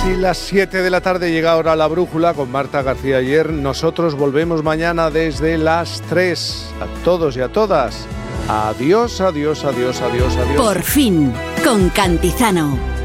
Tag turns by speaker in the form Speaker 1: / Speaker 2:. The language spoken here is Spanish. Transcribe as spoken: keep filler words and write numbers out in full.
Speaker 1: Casi las siete de la tarde llega ahora La Brújula con Marta García Ayer. Nosotros volvemos mañana desde las tres. A todos y a todas. Adiós, adiós, adiós, adiós, adiós.
Speaker 2: Por fin, con Cantizano.